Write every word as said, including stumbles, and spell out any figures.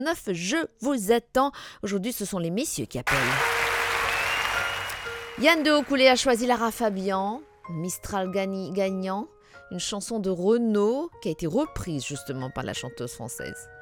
Je vous attends. Aujourd'hui, ce sont les messieurs qui appellent. Yann de Haucoulé a choisi Lara Fabian, Mistral Gagni- gagnant, une chanson de Renaud qui a été reprise justement par la chanteuse française.